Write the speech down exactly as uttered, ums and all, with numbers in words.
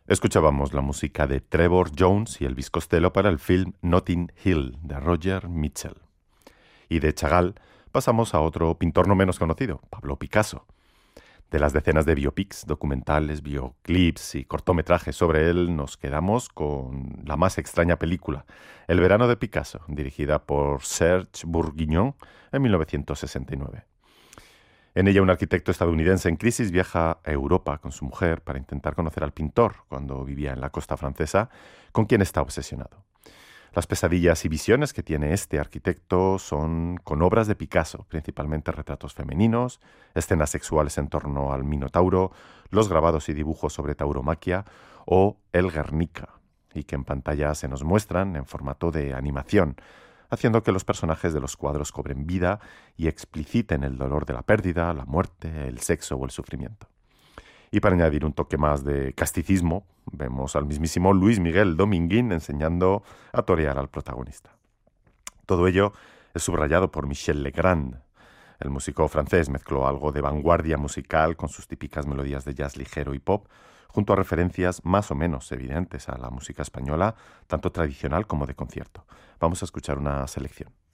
Escuchábamos la música de Trevor Jones y Elvis Costello para el film Notting Hill de Roger Mitchell. Y de Chagall pasamos a otro pintor no menos conocido, Pablo Picasso. De las decenas de biopics, documentales, videoclips y cortometrajes sobre él, nos quedamos con la más extraña película, El verano de Picasso, dirigida por Serge Bourguignon en mil novecientos sesenta y nueve. En ella, un arquitecto estadounidense en crisis viaja a Europa con su mujer para intentar conocer al pintor cuando vivía en la costa francesa, con quien está obsesionado. Las pesadillas y visiones que tiene este arquitecto son con obras de Picasso, principalmente retratos femeninos, escenas sexuales en torno al Minotauro, los grabados y dibujos sobre tauromaquia o el Guernica, y que en pantalla se nos muestran en formato de animación, haciendo que los personajes de los cuadros cobren vida y expliciten el dolor de la pérdida, la muerte, el sexo o el sufrimiento. Y para añadir un toque más de casticismo, vemos al mismísimo Luis Miguel Dominguín enseñando a torear al protagonista. Todo ello es subrayado por Michel Legrand. El músico francés mezcló algo de vanguardia musical con sus típicas melodías de jazz ligero y pop, junto a referencias más o menos evidentes a la música española, tanto tradicional como de concierto. Vamos a escuchar una selección.